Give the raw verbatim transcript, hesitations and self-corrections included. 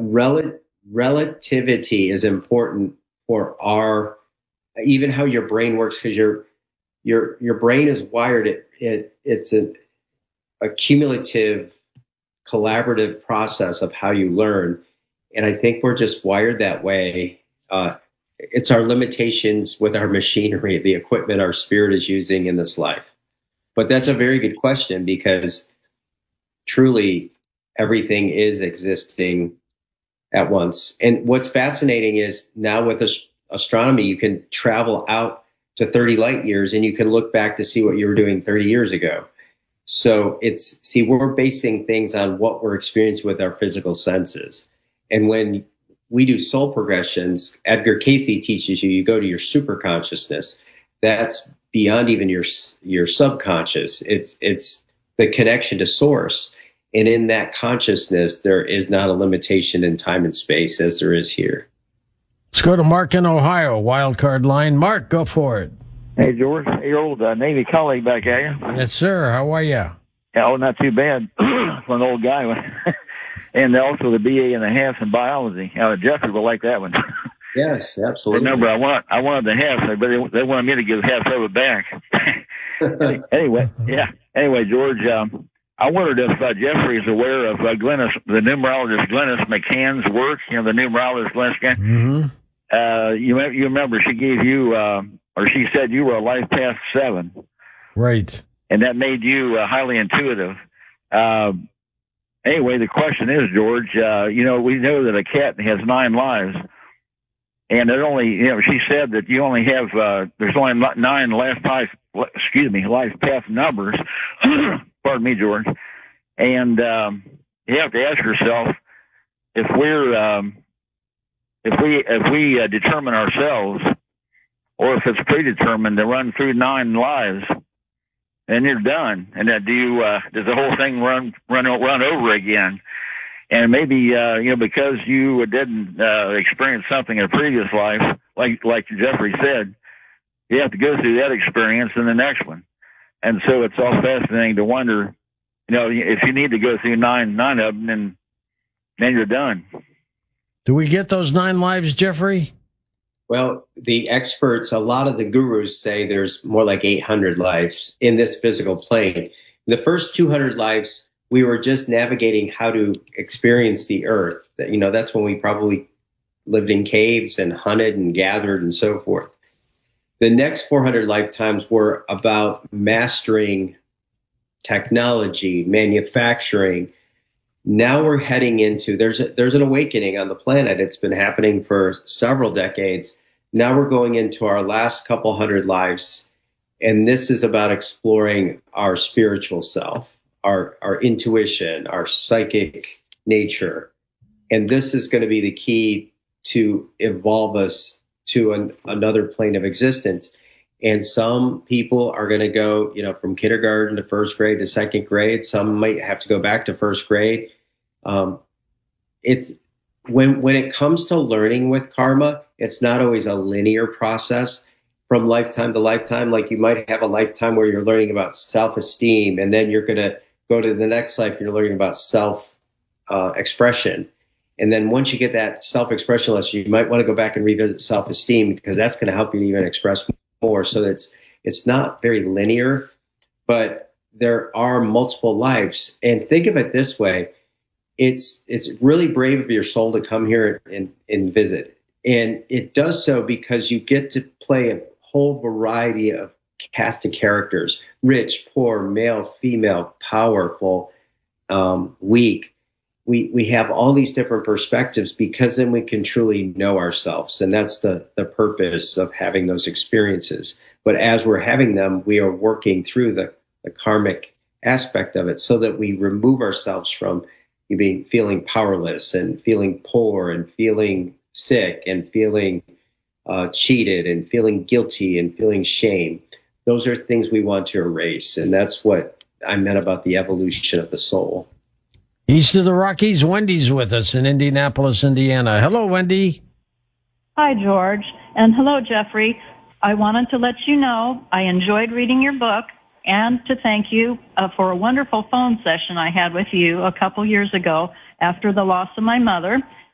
rel- relativity is important for our, even how your brain works, because your your your brain is wired. It, it it's a, a cumulative, collaborative process of how you learn, and I think we're just wired that way. Uh, it's our limitations with our machinery, the equipment our spirit is using in this life. But that's a very good question, because truly everything is existing at once. And what's fascinating is now with ast- astronomy, you can travel out to thirty light years and you can look back to see what you were doing thirty years ago. So it's, see, we're basing things on what we're experiencing with our physical senses. And when we do soul progressions, Edgar Cayce teaches you, you go to your super consciousness. That's beyond even your, your subconscious. It's, it's the connection to source. And in that consciousness, there is not a limitation in time and space as there is here. Let's go to Mark in Ohio, wildcard line. Mark, go for it. Hey, George, your old uh, Navy colleague back at you. Yes, sir. How are you? Yeah, oh, not too bad for an old guy. And also the B A and a half in biology. Uh, Jeffrey will like that one. Yes, absolutely. Remember, I want I wanted the half, but they, they wanted me to give half of it back. Anyway, yeah. Anyway, George, um, I wondered if uh, Jeffrey is aware of uh, Glennis, the numerologist Glennis McCann's work. You know, the numerologist Glennis McCann. Mm-hmm. Uh, you you remember she gave you, uh, or she said you were a life path seven. Right. And that made you uh, highly intuitive. Uh, anyway, the question is, George, uh, you know, we know that a cat has nine lives. And it only, you know, she said that you only have, uh, there's only nine life path, excuse me, life path numbers. Pardon me, George. And um, you have to ask yourself if we're, um, if we, if we uh, determine ourselves, or if it's predetermined to run through nine lives, and you're done. And that do you, uh, does the whole thing run, run, run over again? And maybe, uh, you know, because you didn't, uh, experience something in a previous life, like, like Jeffrey said, you have to go through that experience in the next one. And so it's all fascinating to wonder, you know, if you need to go through nine, nine of them, then, then you're done. Do we get those nine lives, Jeffrey? Well, the experts, a lot of the gurus say there's more like eight hundred lives in this physical plane. The first two hundred lives, we were just navigating how to experience the earth. You know, that's when we probably lived in caves and hunted and gathered and so forth. The next four hundred lifetimes were about mastering technology, manufacturing. Now we're heading into, there's a, there's an awakening on the planet. It's been happening for several decades. Now we're going into our last couple hundred lives. And this is about exploring our spiritual self, our, our intuition, our psychic nature. And this is going to be the key to evolve us to an, another plane of existence. And some people are going to go, you know, from kindergarten to first grade to second grade. Some might have to go back to first grade. Um, it's when, when it comes to learning with karma, it's not always a linear process from lifetime to lifetime. Like you might have a lifetime where you're learning about self-esteem, and then you're going to go to the next life and you're learning about self, uh, expression. And then once you get that self-expression lesson, you might want to go back and revisit self-esteem, because that's going to help you even express more. So it's, it's not very linear, but there are multiple lives. And think of it this way. It's, it's really brave of your soul to come here and, and visit. And it does so because you get to play a whole variety of cast of characters: rich, poor, male, female, powerful, um, weak. We, we have all these different perspectives, because then we can truly know ourselves. And that's the, the purpose of having those experiences. But as we're having them, we are working through the, the karmic aspect of it, so that we remove ourselves from being, feeling powerless and feeling poor and feeling sick and feeling uh, cheated and feeling guilty and feeling shame. Those are things we want to erase. And that's what I meant about the evolution of the soul. East of the Rockies, Wendy's with us in Indianapolis, Indiana. Hello, Wendy. Hi, George. And hello, Jeffrey. I wanted to let you know I enjoyed reading your book, and to thank you uh, for a wonderful phone session I had with you a couple years ago after the loss of my mother.